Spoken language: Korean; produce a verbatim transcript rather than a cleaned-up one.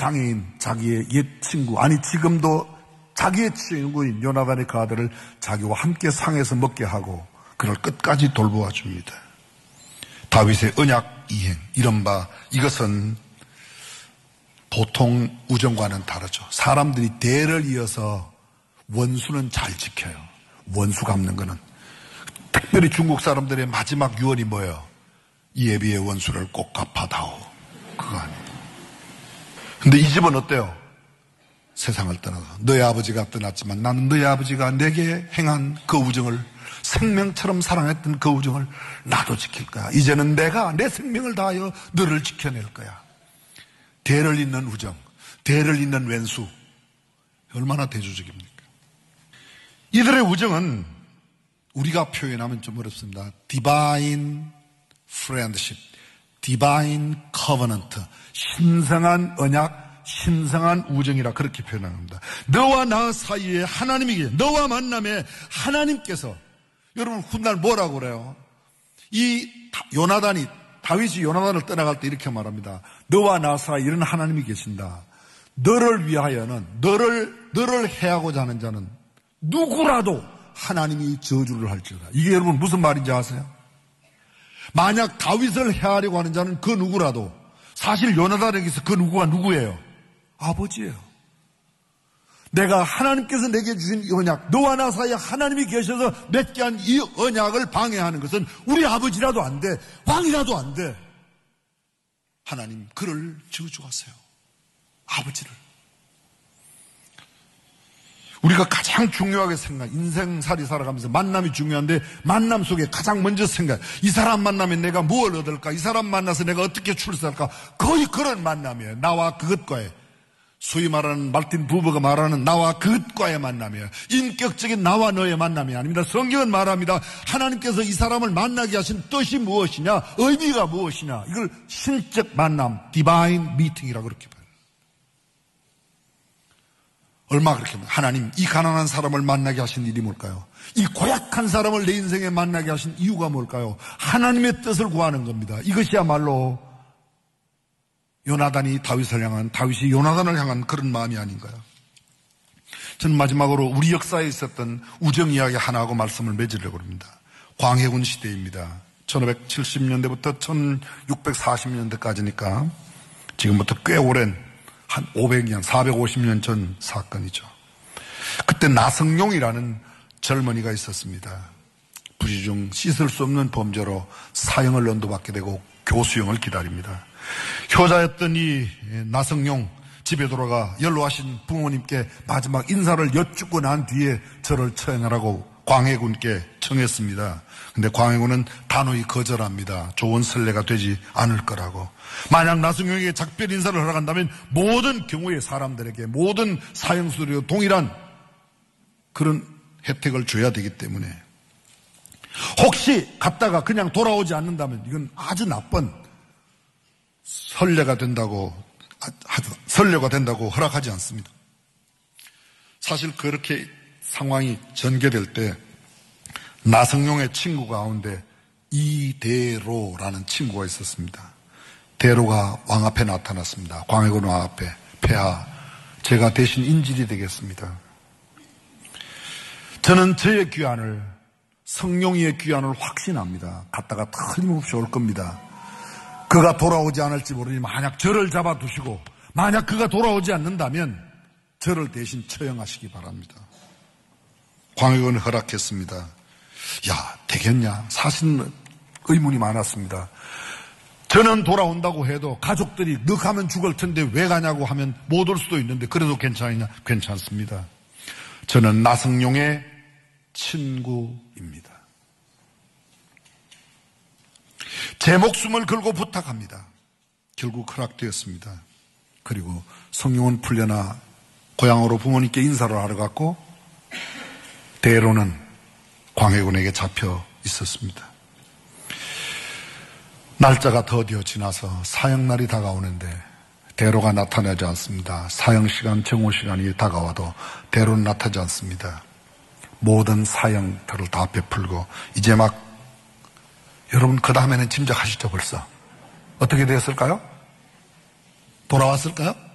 장애인, 자기의 옛 친구, 아니 지금도 자기의 친구인 요나단의 그 아들을 자기와 함께 상에서 먹게 하고 그를 끝까지 돌보아 줍니다. 다윗의 언약 이행, 이른바 이것은 보통 우정과는 다르죠. 사람들이 대를 이어서 원수는 잘 지켜요. 원수 갚는 거는. 특별히 중국 사람들의 마지막 유언이 뭐예요? 예비의 원수를 꼭 갚아다오. 그거 아니에요. 근데 이 집은 어때요? 세상을 떠나서 너희 아버지가 떠났지만 나는 너희 아버지가 내게 행한 그 우정을, 생명처럼 사랑했던 그 우정을 나도 지킬 거야. 이제는 내가 내 생명을 다하여 너를 지켜낼 거야. 대를 잇는 우정, 대를 잇는 왼수, 얼마나 대조적입니까? 이들의 우정은 우리가 표현하면 좀 어렵습니다. Divine Friendship, Divine Covenant, 신성한 언약, 신성한 우정이라 그렇게 표현합니다. 너와 나 사이에 하나님이 계세요. 너와 만남에 하나님께서, 여러분 훗날 뭐라고 그래요? 이 요나단이, 다윗이 요나단을 떠나갈 때 이렇게 말합니다. 너와 나 사이에 이런 하나님이 계신다. 너를 위하여는, 너를 너를 해하고자 하는 자는 누구라도 하나님이 저주를 할지어다. 이게 여러분 무슨 말인지 아세요? 만약 다윗을 해하려고 하는 자는 그 누구라도, 사실 요나단에게서 그 누구가 누구예요? 아버지예요. 내가 하나님께서 내게 주신 이 언약, 너와 나 사이에 하나님이 계셔서 맺게 한 이 언약을 방해하는 것은 우리 아버지라도 안 돼, 왕이라도 안 돼. 하나님 그를 저주하세요. 아버지를. 우리가 가장 중요하게 생각, 인생살이 살아가면서 만남이 중요한데 만남 속에 가장 먼저 생각, 이 사람 만나면 내가 무엇을 얻을까? 이 사람 만나서 내가 어떻게 출세할까? 거의 그런 만남이에요. 나와 그것과의, 소위 말하는 말틴 부버가 말하는 나와 그것과의 만남이에요. 인격적인 나와 너의 만남이 아닙니다. 성경은 말합니다. 하나님께서 이 사람을 만나게 하신 뜻이 무엇이냐, 의미가 무엇이냐, 이걸 신적 만남, 디바인 미팅이라고 그렇게 봐요. 얼마 그렇게 말해요. 하나님, 이 가난한 사람을 만나게 하신 일이 뭘까요? 이 고약한 사람을 내 인생에 만나게 하신 이유가 뭘까요? 하나님의 뜻을 구하는 겁니다. 이것이야말로 요나단이 다윗을 향한, 다윗이 요나단을 향한 그런 마음이 아닌가요? 저는 마지막으로 우리 역사에 있었던 우정 이야기 하나 하고 말씀을 맺으려고 합니다. 광해군 시대입니다. 천오백칠십 년대부터 천육백사십 년대까지니까 지금부터 꽤 오랜 한 오백 년, 사백오십 년 전 사건이죠. 그때 나성용이라는 젊은이가 있었습니다. 부지중 씻을 수 없는 범죄로 사형을 연도받게 되고 교수형을 기다립니다. 효자였던 이 나성용, 집에 돌아가 연로하신 부모님께 마지막 인사를 여쭙고 난 뒤에 저를 처형하라고 광해군께 청했습니다. 근데 광해군은 단호히 거절합니다. 좋은 선례가 되지 않을 거라고. 만약 나성용에게 작별 인사를 허락한다면 모든 경우의 사람들에게 모든 사형수리와 동일한 그런 혜택을 줘야 되기 때문에, 혹시 갔다가 그냥 돌아오지 않는다면 이건 아주 나쁜 선례가 된다고, 선례가 된다고 허락하지 않습니다. 사실 그렇게 상황이 전개될 때 나성용의 친구 가운데 이대로라는 친구가 있었습니다. 대로가 왕 앞에 나타났습니다. 광해군 왕 앞에, 폐하, 제가 대신 인질이 되겠습니다. 저는 저의 귀환을, 성룡이의 귀환을 확신합니다. 갔다가 틀림없이 올 겁니다. 그가 돌아오지 않을지 모르니 만약 저를 잡아두시고 만약 그가 돌아오지 않는다면 저를 대신 처형하시기 바랍니다. 광해군이 허락했습니다. 야, 되겠냐? 사실은 의문이 많았습니다. 저는 돌아온다고 해도 가족들이 너 가면 죽을 텐데 왜 가냐고 하면 못 올 수도 있는데 그래도 괜찮으냐? 괜찮습니다. 저는 나성용의 친구입니다. 제 목숨을 걸고 부탁합니다. 결국 허락되었습니다. 그리고 성룡은 풀려나 고향으로 부모님께 인사를 하러 갔고 대로는 광해군에게 잡혀 있었습니다. 날짜가 더디어 지나서 사형날이 다가오는데 대로가 나타나지 않습니다. 사형시간, 정오시간이 다가와도 대로는 나타나지 않습니다. 모든 사형들을 다 베풀고 이제 막, 여러분 그 다음에는 짐작하시죠 벌써. 어떻게 되었을까요? 돌아왔을까요?